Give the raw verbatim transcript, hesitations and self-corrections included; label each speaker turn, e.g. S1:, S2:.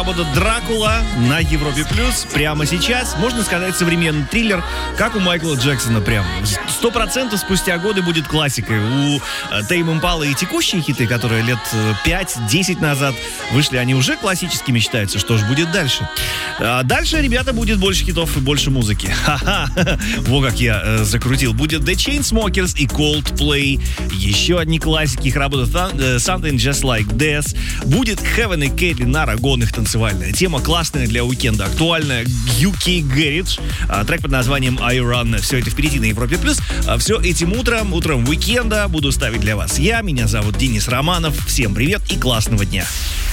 S1: работа «Дракула» на Европе Плюс. Прямо сейчас, можно сказать, современный триллер, как у Майкла Джексона прям. Сто процентов спустя годы будет классикой. У Тейм Импала и текущие хиты, которые лет пять-десять назад вышли, они уже классическими считаются. Что же будет дальше? А дальше, ребята, будет больше хитов и больше музыки. Ха-ха, во как я э, закрутил. Будет The Chainsmokers и Coldplay. Еще одни классики, их работа Something Just Like This. Будет Heaven и Кэдли на Рагон, их танцевальная тема, классная для уикенда, актуальная. ю кей Garage, а, трек под названием I Run. Все это впереди на Европе Плюс. А все этим утром, утром уикенда буду ставить для вас я. Меня зовут Денис Романов. Всем привет и классного дня.